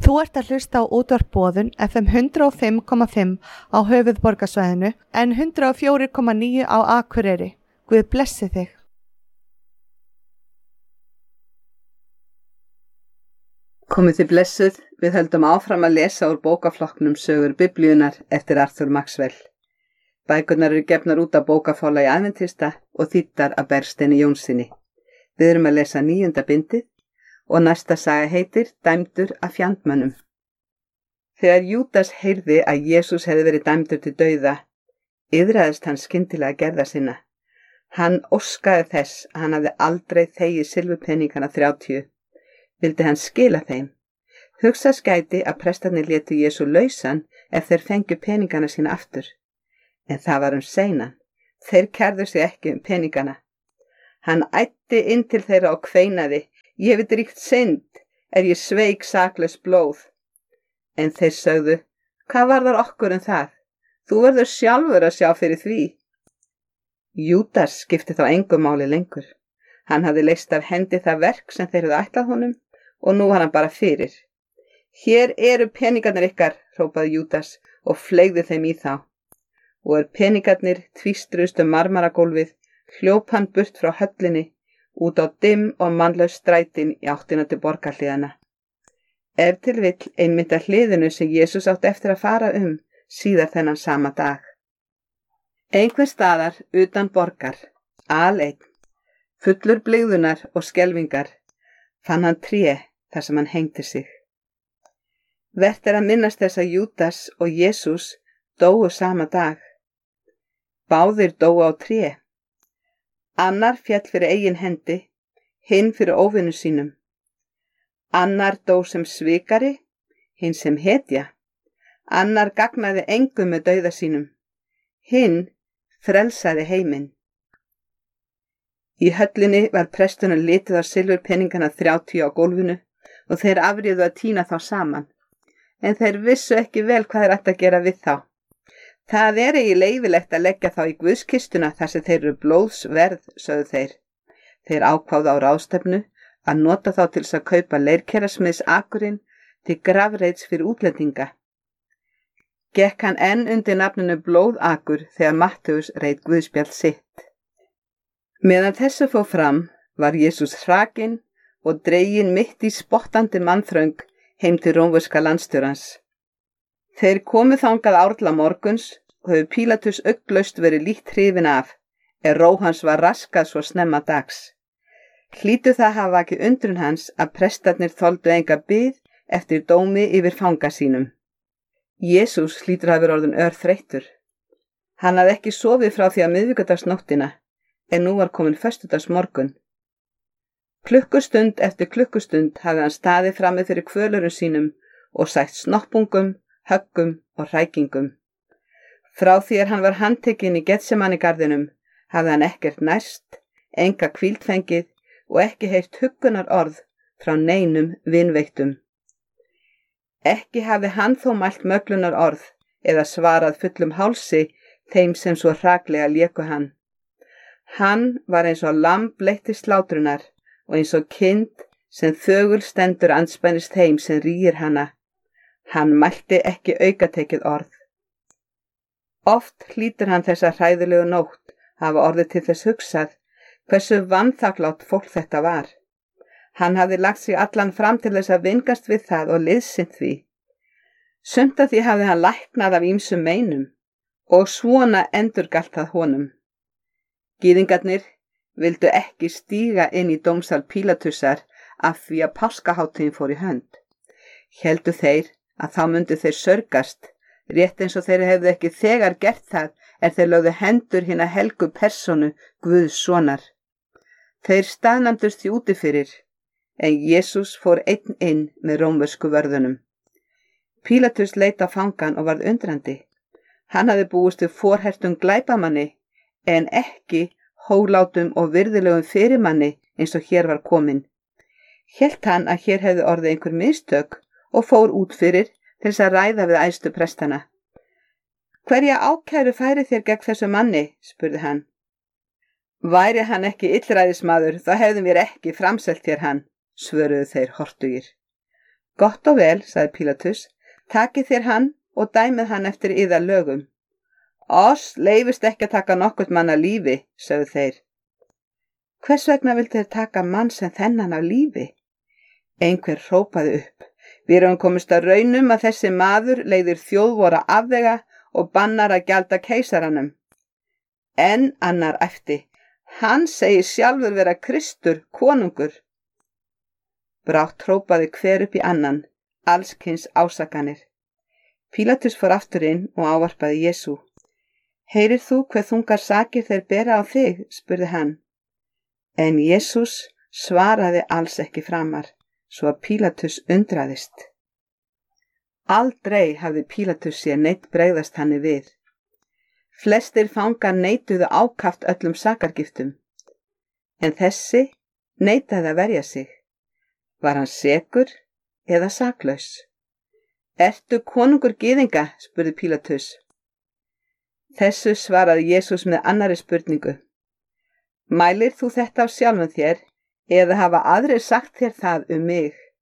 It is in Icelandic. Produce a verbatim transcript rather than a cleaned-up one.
Þú ert að hlusta á útvarp Boðun F M hundrað og fimm komma fimm á höfuðborgarsvæðinu en hundrað og fjögur komma níu á Akureyri. Guð blessi þig. Komið þið blessuð, við höldum áfram að lesa úr bókaflokknum Sögur Biblíunnar eftir Arthur Maxwell. Bækurnar eru gefnar út af bókaforlagi Adventista og þýddar af Bergsteini Jónssyni. Við erum að lesa níunda bindið og næsta saga heitir Dæmdur af fjandmönnum. Þegar Júdas heyrði að Jesús hefði verið dæmdur til dauða, iðraðist hann skyndilega gerða sinna. Hann óskaði þess að hann hafði aldrei þegið silfurpeningana þrjátíu. Vildi hann skila þeim. Hugsa skæti að prestarnir létu Jesú lausan ef þeir fengju peningana sína aftur. En það var um seinan. Þeir kærðu sig ekki um peningana. Hann æddi inn til þeirra og kveinaði: Ég hef dríkt synd, er ég sveik saklaus blóð. En þeir sögðu: Hvað varðar okkur um það? Þú verður sjálfur að sjá fyrir því. Júdas skipti þá engu máli lengur. Hann hafði leyst af hendi það verk sem þeir hefðu ætlað honum og nú var hann bara fyrir. Hér eru peningarnir ykkar, hrópaði Júdas og fleygði þeim í þá. Og er peningarnir tvístruðust um marmaragólfið, hljóp hann burt frá höllinni, út á dimm og mannlaus strætin í áttina til borgarhliðana. Ef til vill einmitt að hliðinu sem Jesús átti eftir að fara um síðar þennan sama dag. Einhver staðar utan borgar, aleinn, fullur blygðunar og skelfingar, fann hann tré þar sem hann hengdi sig. Vert er að minnast þess að Júdas og Jesús dóu sama dag. Báðir dóu á tré. Annar féll fyrir eigin hendi, hinn fyrir óvinu sínum. Annar dó sem svikari, hinn sem hetja. Annar gagnaði engum með dauða sínum. Hinn frelsaði heiminn. Í höllinni var prestunum litið á silfurpeningana þrjátíu á gólfinu og þeir afriðu að tína þá saman. En þeir vissu ekki vel hvað þeir ættu að gera við þá. Það er eigi leyfilegt að leggja þá í guðskistuna þar sem þeir eru blóðsverð, sögðu þeir. Þeir ákváðu á ráðstefnu að nota þá til þess að kaupa leirkerasmiðs akurinn til grafreits fyrir útlendinga. Gekk hann enn undir nafninu blóðakur þegar Mattheus reit guðspjall sitt. Meðan þessu fór fram var Jesús hrakinn og dreginn mitt í spottandi mannþröng heim til rómverska landstjórans. Þeir komu þangað árla morguns og hefur Pílatus auglaust verið lítt hrifinn af, er ró hans var raskað svo snemma dags. Hlýtu það hafa vakið undrun hans að prestarnir þoldu enga bið eftir dómi yfir fanga sínum. Jesús hlýtur hafa verið orðinn örþreyttur. Hann hafði ekki sofið frá því að miðvikudagsnóttina, en nú var komin föstudagsmorgun. Klukkustund eftir klukkustund hafði hann staðið frammi fyrir kvölurum sínum og sætt snoppungum, höggum og hrækingum. Frá því er hann var handtekinn í Getsemani garðinum, hafði hann ekkert næst, enga hvíld fengið og ekki heyrt huggunar orð frá neinum vinveittum. Ekki hafði hann þó mælt möglunar orð eða svarað fullum hálsi þeim sem svo hraklega léku hann. Hann var eins og lamb leitt til slátrunar og eins og kind sem þögul stendur andspænis þeim sem rýr hana. Hann mælti ekki aukatekið orð. Oft hlýtur hann þessa hræðilegu nótt hafa orðið til þess hugsað hversu vanþakklátt fólk þetta var. Hann hafði lagt sig allan fram til þess að vingast við það og liðsint því. Sumt af því hafði hann læknað af ýmsum meinum og svona endurgalt það honum. Gyðingarnir vildu ekki stíga inn í dómsal Pílatusar af því að páskahátíðin fór í hönd. Héldu þeir að þá myndu þeir sörgast, rétt eins og þeir hefðu ekki þegar gert það er þeir lögðu hendur hina helgu persónu Guðs sonar. Þeir staðnæmdust því úti fyrir, en Jesús fór einn inn með rómversku vörðunum. Pílatus leit á fangan og varð undrandi. Hann hafði búist við forhertum glæpamanni, en ekki hólátum og virðilegum fyrirmanni eins og hér var komin. Hélt hann að hér hefði orðið einhver mistök og fór út fyrir til þess að ræða við æðstu prestana. Hverja ákæru færi þér gegn þessu manni, spurði hann. Væri hann ekki illræðismaður, þá hefðum við ekki framselt þér hann, svöruðu þeir hortugir. Gott og vel, sagði Pílatus, takið þér hann og dæmið hann eftir yðar lögum. Oss leifist ekki að taka nokkurt mann af lífi, sögðu þeir. Hvers vegna vildu þeir taka mann sem þennan af lífi? Einhver hrópaði upp. Við erum komist að raunum að þessi maður leiðir þjóðvora afvega og bannar að gjalda keisaranum. En annar æpti. Hann segir sjálfur vera Kristur, konungur. Brátt hrópaði hver upp í annan, allskyns ásakanir. Pílatus fór aftur inn og ávarpaði Jesú. Heyrir þú hve þungar sakir þeir bera á þig, spurði hann. En Jesús svaraði alls ekki framar, svo að Pílatus undraðist. Aldrei hafði Pílatus séð neitt bregðast henni við. Flestir fangar neituðu ákaft öllum sakargiftum, en þessi neitaði að verja sig. Var hann sekur eða saklaus? Ertu konungur gyðinga, spurði Pílatus. Þessu svaraði Jesús með annarri spurningu. Mælir þú þetta á sjálfum þér, eða hafa aðrir sagt þér það um mig?